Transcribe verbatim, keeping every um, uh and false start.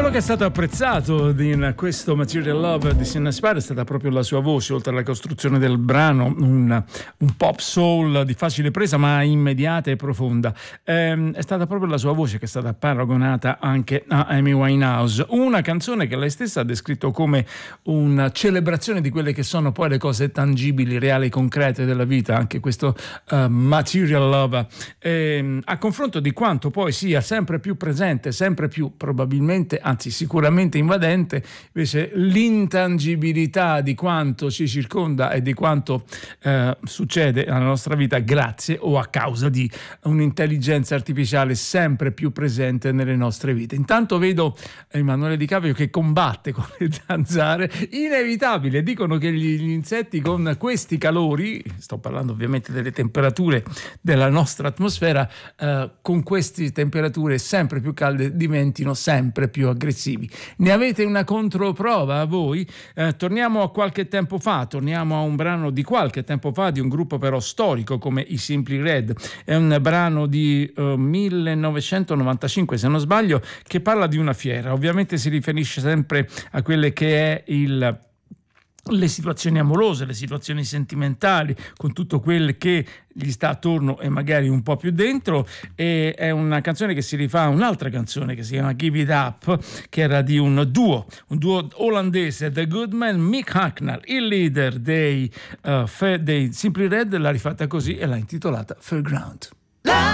quello che è stato apprezzato in questo Material Love di Sina Spire è stata proprio la sua voce, oltre alla costruzione del brano, un, un pop soul di facile presa ma immediata e profonda. Ehm, è stata proprio la sua voce che è stata paragonata anche a Amy Winehouse, una canzone che lei stessa ha descritto come una celebrazione di quelle che sono poi le cose tangibili, reali, concrete della vita, anche questo uh, Material Love, ehm, a confronto di quanto poi sia sempre più presente, sempre più probabilmente, anzi sicuramente invadente, invece l'intangibilità di quanto ci circonda e di quanto eh, succede nella nostra vita grazie o a causa di un'intelligenza artificiale sempre più presente nelle nostre vite. Intanto vedo Emanuele Di Cavio che combatte con le zanzare, inevitabile. Dicono che gli, gli insetti con questi calori, sto parlando ovviamente delle temperature della nostra atmosfera, eh, con queste temperature sempre più calde diventino sempre più aggressivi. Ne avete una controprova a voi? Eh, torniamo a qualche tempo fa, torniamo a un brano di qualche tempo fa di un gruppo però storico come i Simply Red. È un brano di uh, millenovecentonovantacinque se non sbaglio, che parla di una fiera. Ovviamente si riferisce sempre a quelle che è il le situazioni amorose, le situazioni sentimentali, con tutto quel che gli sta attorno e magari un po' più dentro. E è una canzone che si rifà a un'altra canzone che si chiama Give It Up, che era di un duo, un duo olandese, The Goodman, Mick Hucknall, il leader dei, uh, dei Simply Red, l'ha rifatta così e l'ha intitolata Fairground.